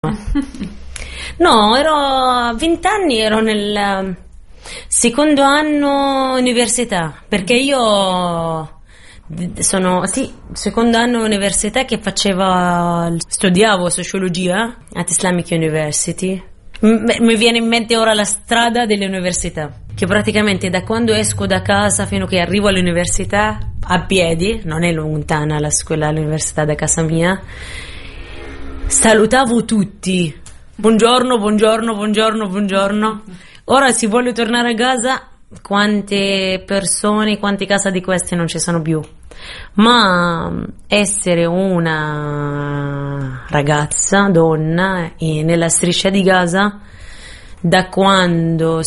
No, ero a 20 anni, ero nel secondo anno università, perché io sono, secondo anno università che studiavo sociologia at Islamic University. Mi viene in mente ora la strada delle università, che praticamente da quando esco da casa fino a che arrivo all'università a piedi, non è lontana la scuola all'università da casa mia, salutavo tutti. Buongiorno, buongiorno, buongiorno, buongiorno. Ora si vuole tornare a casa, quante persone, quante case di queste non ci sono più. Ma essere una ragazza, donna, nella striscia di Gaza, da quando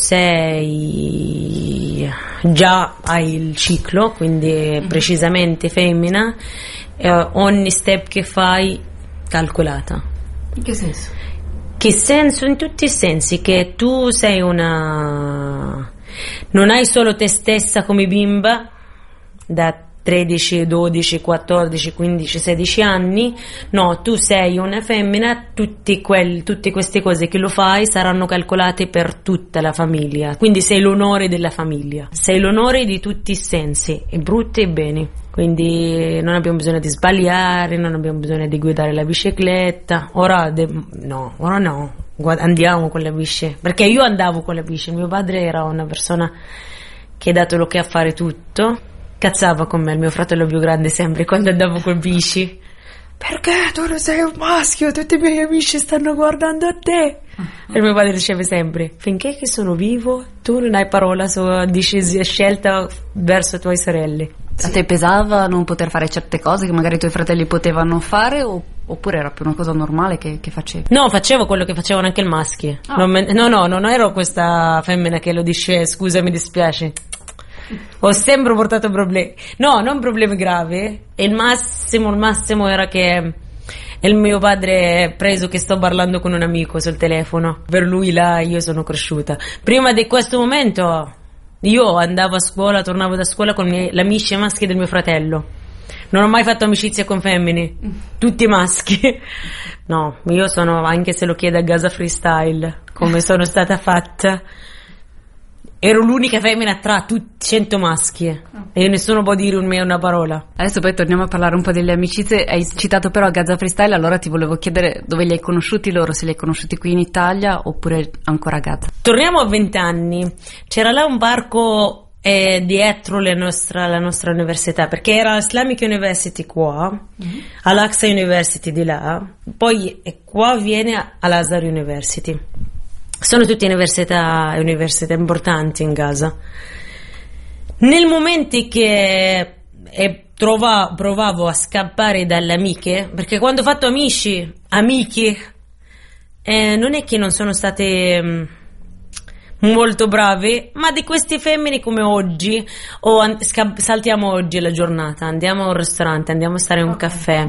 sei già hai il ciclo, quindi precisamente femmina, ogni step che fai calcolata. In che senso? Che senso? In tutti i sensi, che tu sei non hai solo te stessa come bimba da 13, 12, 14, 15, 16 anni, no, tu sei una femmina, tutte queste cose che lo fai saranno calcolate per tutta la famiglia, quindi sei l'onore della famiglia, sei l'onore di tutti i sensi, e brutti e beni, quindi non abbiamo bisogno di sbagliare, non abbiamo bisogno di guidare la bicicletta, ora no, andiamo con la bici, perché io andavo con la bici, mio padre era una persona che ha dato l'ok a fare tutto. Cazzava con me, il mio fratello più grande, sempre quando andavo con bici. Perché tu non sei un maschio? Tutti i miei amici stanno guardando a te. E mio padre diceva sempre: finché che sono vivo, tu non hai parola su scelta verso tue sorelle. A te pesava non poter fare certe cose che magari i tuoi fratelli potevano fare, oppure era più una cosa normale che facevi? No, facevo quello che facevano anche i maschi. Oh. Non ero questa femmina che lo dice scusa, mi dispiace. Ho sempre portato problemi, no, non problemi gravi. Il massimo era che il mio padre è preso che sto parlando con un amico sul telefono. Per lui là io sono cresciuta. Prima di questo momento io andavo a scuola, tornavo da scuola con gli amici maschi del mio fratello. Non ho mai fatto amicizia con femmine, tutti maschi. No, io sono, anche se lo chiede a Gaza Freestyle, come sono stata fatta, ero l'unica femmina tra 100 maschi e nessuno può dire una parola. Adesso poi torniamo a parlare un po' delle amicizie. Hai citato però Gaza Freestyle, allora ti volevo chiedere dove li hai conosciuti loro, se li hai conosciuti qui in Italia oppure ancora a Gaza. Torniamo a 20 anni, c'era là un parco dietro la nostra università, perché era Islamic University qua, Al-Aqsa University di là, poi qua viene all'Azhar University. Sono tutte università importanti in Gaza. Nel momento che provavo a scappare dalle amiche, perché quando ho fatto amiche, non è che non sono state molto brave, ma di queste femmine come oggi, saltiamo oggi la giornata, andiamo a un ristorante, andiamo a stare in un caffè.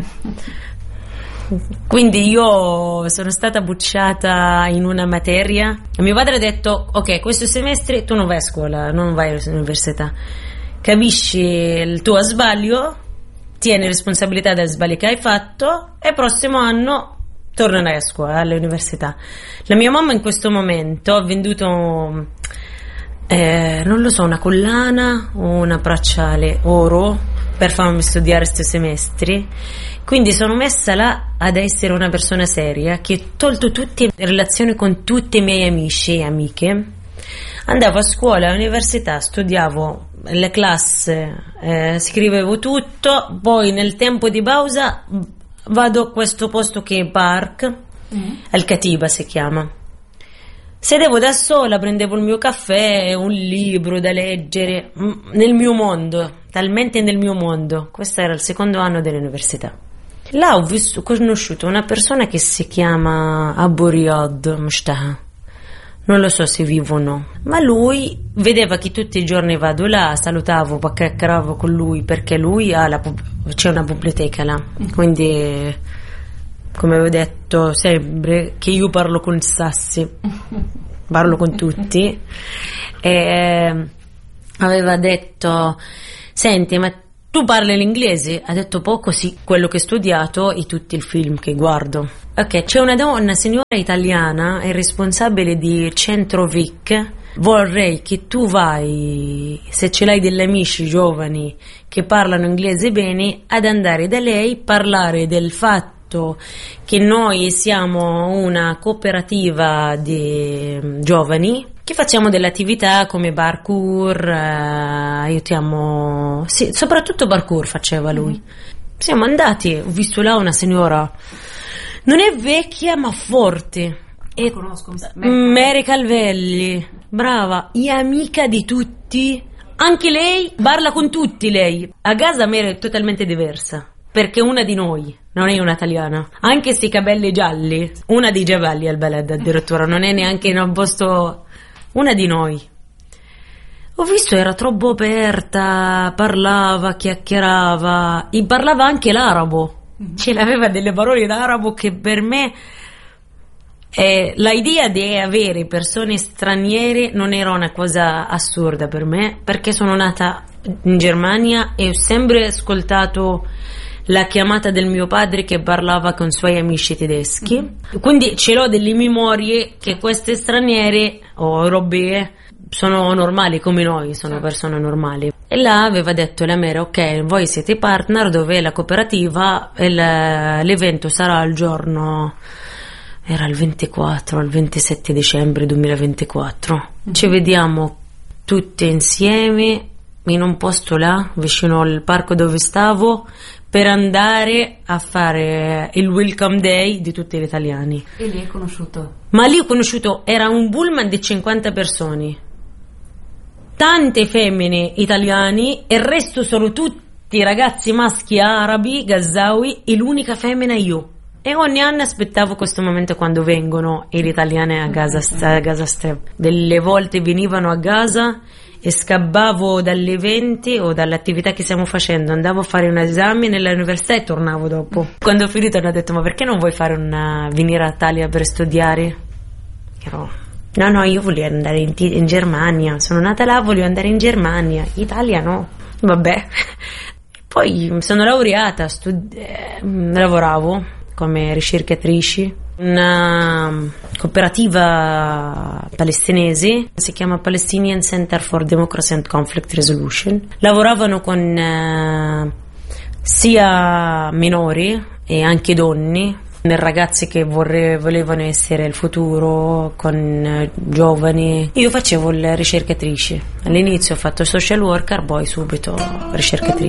Quindi io sono stata bocciata in una materia e mio padre ha detto: ok, questo semestre tu non vai a scuola, non vai all'università, capisci il tuo sbaglio, tieni responsabilità del sbaglio che hai fatto e il prossimo anno tornerai a scuola, all'università. La mia mamma in questo momento ha venduto non lo so, una collana o una bracciale oro per farmi studiare questi semestri. Quindi sono messa là ad essere una persona seria, che ho tolto tutte le relazioni con tutti i miei amici e amiche. Andavo a scuola, all'università, studiavo le classi, scrivevo tutto, poi nel tempo di pausa vado a questo posto che è Park, Al-Katiba si chiama. Sedevo da sola, prendevo il mio caffè, un libro da leggere, nel mio mondo, talmente nel mio mondo. Questo era il secondo anno dell'università. Là ho conosciuto una persona che si chiama Abu Riyad Mushtaha. Non lo so se vivo o no, ma lui vedeva che tutti i giorni vado là, salutavo, chiacchieravo con lui, perché lui c'è una biblioteca là, quindi come avevo detto sempre che io parlo con sassi, parlo con tutti, e aveva detto: senti, ma tu parli l'inglese? Ha detto poco, sì, quello che ho studiato e tutti i film che guardo. Ok, c'è una donna, signora italiana, è responsabile di Centro Vic. Vorrei che tu vai, se ce l'hai degli amici giovani che parlano inglese bene, ad andare da lei, parlare del fatto che noi siamo una cooperativa di giovani che facciamo delle attività come parkour, aiutiamo, sì, soprattutto parkour faceva lui. Siamo andati, ho visto là una signora, non è vecchia ma forte, e conosco Mary Calvelli, brava, è amica di tutti, anche lei parla con tutti. Lei a casa Mary è totalmente diversa perché è una di noi, non è una italiana, anche se i capelli gialli, una dei giavalli al ballet addirittura, non è neanche in un posto, una di noi. Ho visto era troppo aperta, parlava, chiacchierava e parlava anche l'arabo, ce l'aveva delle parole in arabo che per me l'idea di avere persone straniere non era una cosa assurda per me, perché sono nata in Germania e ho sempre ascoltato la chiamata del mio padre che parlava con i suoi amici tedeschi, quindi ce l'ho delle memorie che queste straniere o europee sono normali come noi, sono persone normali. E là aveva detto la Mera, ok, voi siete partner, dove la cooperativa, l'evento sarà il giorno, era il 24, il 27 dicembre 2024. Ci vediamo tutte insieme in un posto là, vicino al parco dove stavo, per andare a fare il welcome day di tutti gli italiani. E lì hai conosciuto? Ma lì ho conosciuto, era un pullman di 50 persone, tante femmine italiani e il resto sono tutti ragazzi maschi arabi, gazawi, e l'unica femmina io. E ogni anno aspettavo questo momento quando vengono le italiane a Gaza Strip. Delle volte venivano a Gaza e scappavo dagli eventi o dalle attività che stiamo facendo, andavo a fare un esame nell'università e tornavo dopo. Quando ho finito hanno detto, ma perché non vuoi venire a Italia per studiare? No, io voglio andare in Germania, sono nata là, voglio andare in Germania, Italia no, vabbè. Poi mi sono laureata, lavoravo come ricercatrice, una cooperativa palestinese, si chiama Palestinian Center for Democracy and Conflict Resolution. Lavoravano con sia minori e anche donne, ragazzi che volevano essere il futuro, con giovani. Io facevo la ricercatrice, all'inizio ho fatto social worker, poi subito ricercatrice.